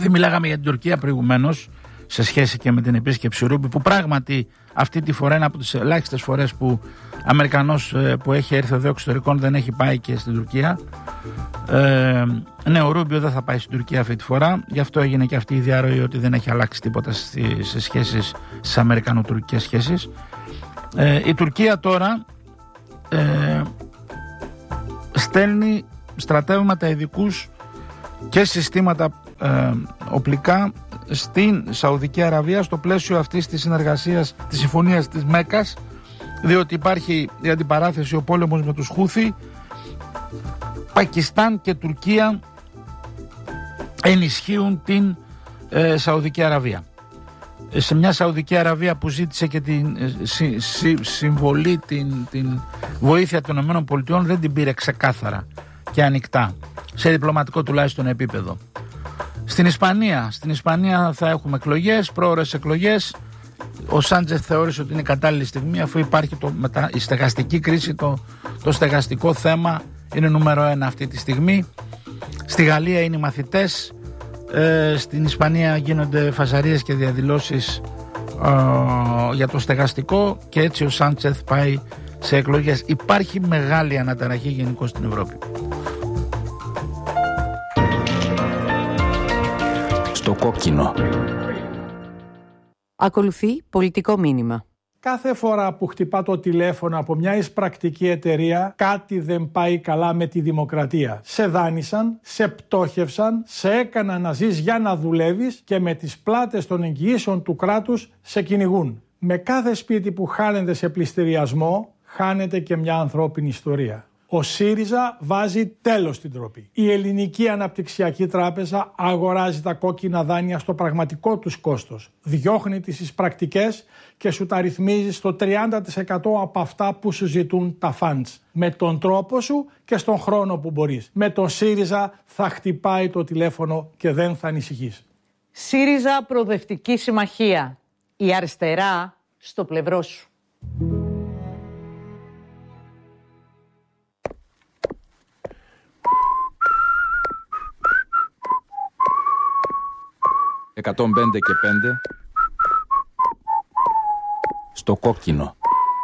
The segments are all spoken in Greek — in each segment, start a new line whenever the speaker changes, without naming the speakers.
επειδή μιλάγαμε για την Τουρκία προηγουμένως, σε σχέση και με την επίσκεψη Ρούμπι, που πράγματι αυτή τη φορά είναι από τις ελάχιστες φορές που Αμερικανός που έχει έρθει εδώ εξωτερικών δεν έχει πάει και στην Τουρκία. Ναι, ο Ρούμπιο δεν θα πάει στην Τουρκία αυτή τη φορά, γι' αυτό έγινε και αυτή η διαρροή ότι δεν έχει αλλάξει τίποτα σε σχέσεις, στις αμερικανοτουρκικές σχέσεις. Η Τουρκία τώρα στέλνει στρατεύματα ειδικούς και συστήματα οπλικά στην Σαουδική Αραβία στο πλαίσιο αυτής της συνεργασίας, της συμφωνίας της Μέκας, διότι υπάρχει η αντιπαράθεση, ο πόλεμος με τους Χούθι. Πακιστάν και Τουρκία ενισχύουν την Σαουδική Αραβία. Σε μια Σαουδική Αραβία που ζήτησε και την συμβολή, την βοήθεια των ΗΠΑ, δεν την πήρε ξεκάθαρα και ανοιχτά, σε διπλωματικό τουλάχιστον επίπεδο. Στην Ισπανία θα έχουμε εκλογές, πρόωρες εκλογές. Ο Σάντζεθ θεώρησε ότι είναι κατάλληλη στιγμή, αφού υπάρχει η στεγαστική κρίση, το στεγαστικό θέμα είναι νούμερο 1 αυτή τη στιγμή. Στη Γαλλία είναι οι μαθητές, στην Ισπανία γίνονται φασαρίες και διαδηλώσεις για το στεγαστικό, και έτσι ο Σάντσεθ πάει σε εκλογές. Υπάρχει μεγάλη αναταραχή γενικώς στην Ευρώπη.
Στο κόκκινο.
Ακολουθεί πολιτικό μήνυμα.
Κάθε φορά που χτυπά το τηλέφωνο από μια εισπρακτική εταιρεία, κάτι δεν πάει καλά με τη δημοκρατία. Σε δάνεισαν, σε πτώχευσαν, σε έκαναν να ζεις για να δουλεύεις και με τις πλάτες των εγγυήσεων του κράτους σε κυνηγούν. Με κάθε σπίτι που χάνεται σε πληστηριασμό, χάνεται και μια ανθρώπινη ιστορία. Ο ΣΥΡΙΖΑ βάζει τέλος στην ντροπή. Η Ελληνική Αναπτυξιακή Τράπεζα αγοράζει τα κόκκινα δάνεια στο πραγματικό τους κόστος. Διώχνει τις εισπρακτικές και σου τα ρυθμίζει στο 30% από αυτά που σου ζητούν τα funds. Με τον τρόπο σου και στον χρόνο που μπορείς. Με τον ΣΥΡΙΖΑ θα χτυπάει το τηλέφωνο και δεν θα ανησυχείς.
ΣΥΡΙΖΑ Προοδευτική Συμμαχία. Η αριστερά στο πλευρό σου.
«105 και 5» στο κόκκινο.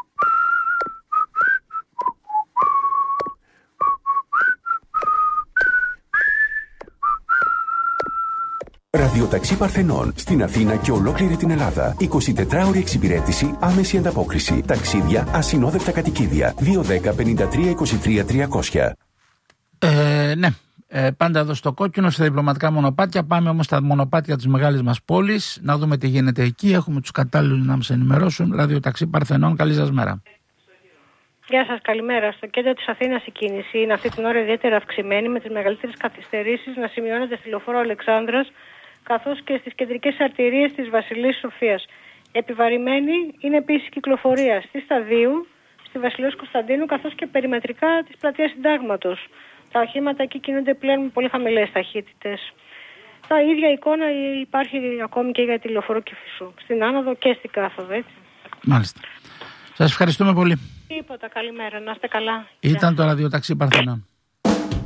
Ραδιοταξί Παρθενών στην Αθήνα και ολόκληρη την Ελλάδα. 24ωρη εξυπηρέτηση, άμεση ανταπόκριση. Ταξίδια, ασυνόδευτα κατοικίδια. 210 53 23 300.
Ναι. Πάντα εδώ στο κόκκινο, στα διπλωματικά μονοπάτια. Πάμε όμως στα μονοπάτια της μεγάλης μας πόλης, να δούμε τι γίνεται εκεί. Έχουμε τους κατάλληλους να μας ενημερώσουν. Ραδιοταξί Παρθενών, καλή σας μέρα.
Γεια σας, καλημέρα. Στο κέντρο της Αθήνας η κίνηση είναι αυτή την ώρα ιδιαίτερα αυξημένη, με τις μεγαλύτερες καθυστερήσεις να σημειώνονται στη λεωφόρο Αλεξάνδρας, καθώς και στις κεντρικές αρτηρίες της Βασιλής Σοφίας. Επιβαρημένη είναι επίσης η κυκλοφορία στη Σταδίου, στη Βασιλέως Κωνσταντίνου, καθώς και περιμετρικά της πλατείας Συντάγματος. Τα οχήματα εκεί κινούνται πλέον με πολύ χαμηλές ταχύτητες. Τα ίδια εικόνα υπάρχει ακόμη και για τη λεωφόρο Κηφισού, στην άνοδο και στην κάθοδο, έτσι.
Μάλιστα. Σας ευχαριστούμε πολύ.
Τίποτα, καλημέρα, να είστε καλά.
Ήταν το ραδιοταξί Παρθενών.